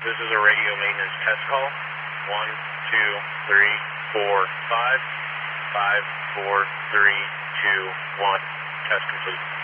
This is a radio maintenance test call. 1, 2, 3, 4, 5, 5, 4, 3, 2, 1. Test complete.